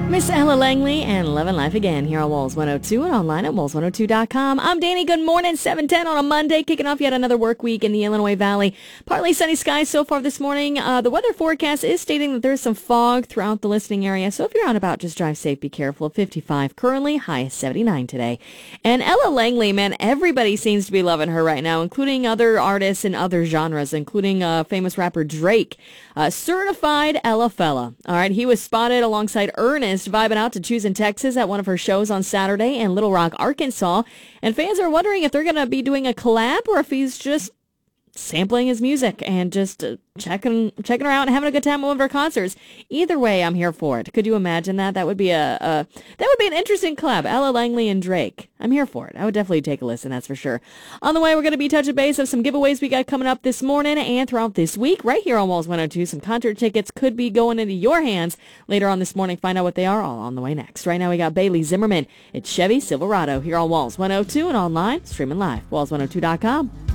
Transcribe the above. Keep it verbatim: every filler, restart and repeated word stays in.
Miss Ella Langley and Lovin' Life Again here on Walls one oh two and online at walls one oh two dot com. I'm Danny. Good morning. seven ten on a Monday, kicking off yet another work week in the Illinois Valley. Partly sunny skies so far this morning. Uh, the weather forecast is stating that there's some fog throughout the listening area, so if you're out and about, just drive safe, be careful. fifty-five currently, high is seventy-nine today. And Ella Langley, man, everybody seems to be loving her right now, including other artists in other genres, including uh, famous rapper Drake. Uh, certified Ella Fella. All right, he was spotted alongside Ernest vibing out to Choose in Texas at one of her shows on Saturday in Little Rock, Arkansas. And fans are wondering if they're going to be doing a collab or if he's just sampling his music and just uh, checking checking her out and having a good time at one of her concerts. Either way, I'm here for it. Could you imagine that? That would be a, a that would be an interesting collab. Ella Langley and Drake. I'm here for it. I would definitely take a listen, that's for sure. On the way, we're going to be touching base of some giveaways we got coming up this morning and throughout this week right here on Walls one oh two. Some concert tickets could be going into your hands later on this morning. Find out what they are, all on the way next. Right now, we got Bailey Zimmerman. It's Chevy Silverado here on Walls one oh two and online, streaming live, walls one oh two dot com.